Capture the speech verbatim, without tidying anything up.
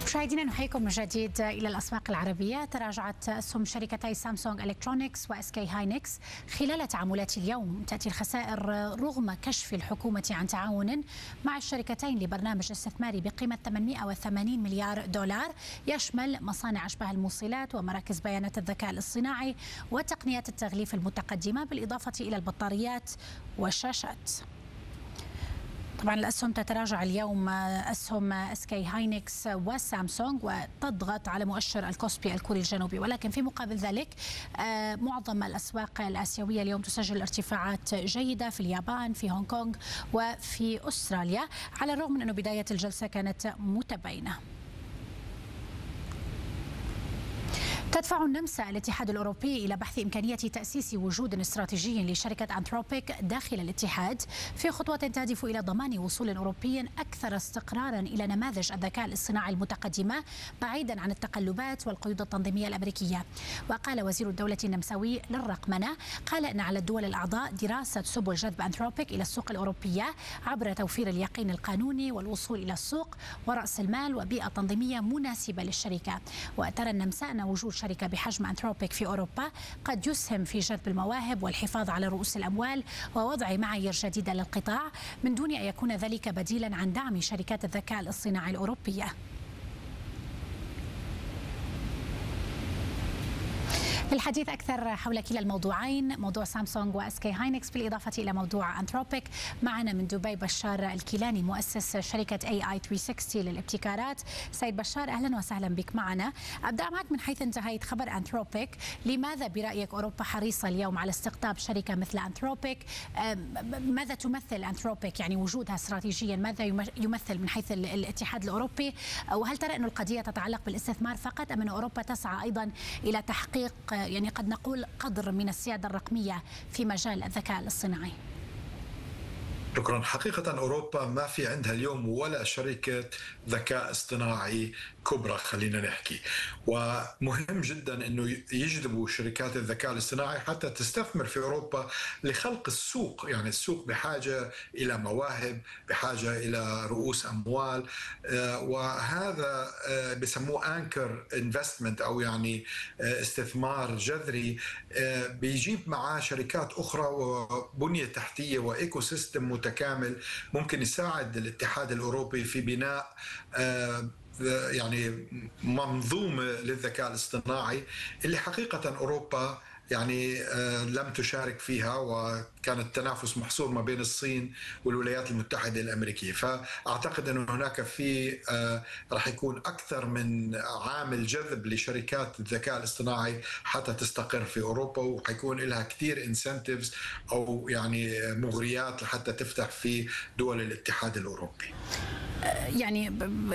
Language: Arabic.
مشاهدينا نحييكم من جديد إلى الأسواق العربية. تراجعت أسهم شركتي سامسونج إلكترونيكس وإسكي هاينكس خلال تعاملات اليوم. تأتي الخسائر رغم كشف الحكومة عن تعاون مع الشركتين لبرنامج استثماري بقيمة ثمانمئة وثمانين مليار دولار يشمل مصانع أشباه الموصلات ومراكز بيانات الذكاء الاصطناعي وتقنيات التغليف المتقدمة بالإضافة إلى البطاريات والشاشات. طبعا الأسهم تتراجع اليوم، أسهم اسكي هاينكس وسامسونج، وتضغط على مؤشر الكوسبي الكوري الجنوبي، ولكن في مقابل ذلك معظم الأسواق الآسيوية اليوم تسجل ارتفاعات جيدة في اليابان، في هونغ كونغ وفي أستراليا، على الرغم من أن بداية الجلسة كانت متباينة. تدفع النمسا الاتحاد الأوروبي إلى بحث إمكانية تأسيس وجود استراتيجي لشركة أنثروبيك داخل الاتحاد في خطوة تهدف إلى ضمان وصول أوروبي أكثر استقرارا إلى نماذج الذكاء الاصطناعي المتقدمة بعيدا عن التقلبات والقيود التنظيمية الأمريكية. وقال وزير الدولة النمساوي للرقمنة قال إن على الدول الأعضاء دراسة سبل جذب أنثروبيك إلى السوق الأوروبية عبر توفير اليقين القانوني والوصول إلى السوق ورأس المال وبيئة تنظيمية مناسبة للشركة. وترى النمسا أن وجود شركة بحجم أنثروبيك في أوروبا قد يسهم في جذب المواهب والحفاظ على رؤوس الأموال ووضع معايير جديدة للقطاع من دون أن يكون ذلك بديلا عن دعم شركات الذكاء الاصطناعي الأوروبية. للحديث أكثر حول كلا الموضوعين، موضوع سامسونج واسكي هاينكس بالإضافة إلى موضوع أنثروبيك، معنا من دبي بشار الكيلاني مؤسس شركة إيه آي ثلاثمئة وستين للابتكارات. سيد بشار، أهلا وسهلا بك معنا. أبدأ معك من حيث انتهيت خبر أنثروبيك، لماذا برأيك أوروبا حريصة اليوم على استقطاب شركة مثل أنثروبيك؟ ماذا تمثل أنثروبيك، يعني وجودها استراتيجيا ماذا يمثل من حيث الاتحاد الأوروبي؟ وهل ترى أن القضية تتعلق بالاستثمار فقط أم أن أوروبا تسعى أيضا إلى تحقيق يعني قد نقول قدر من السيادة الرقمية في مجال الذكاء الاصطناعي؟ شكرا. حقيقة أوروبا ما في عندها اليوم ولا شركة ذكاء اصطناعي كبرى، خلينا نحكي، ومهم جدا أنه يجذبوا شركات الذكاء الاصطناعي حتى تستثمر في أوروبا لخلق السوق. يعني السوق بحاجة إلى مواهب، بحاجة إلى رؤوس أموال، وهذا بسموه أنكر انفستمنت أو يعني استثمار جذري بيجيب معاه شركات أخرى وبنية تحتية وإيكو سيستم متكامل ممكن يساعد الاتحاد الأوروبي في بناء يعني منظومة للذكاء الاصطناعي اللي حقيقة أوروبا يعني لم تشارك فيها، وكان التنافس محصور ما بين الصين والولايات المتحدة الأمريكية. فأعتقد أن هناك في راح يكون أكثر من عامل جذب لشركات الذكاء الاصطناعي حتى تستقر في أوروبا، وحيكون لها كثير انسنتيفز أو يعني مغريات لحتى تفتح في دول الاتحاد الأوروبي. يعني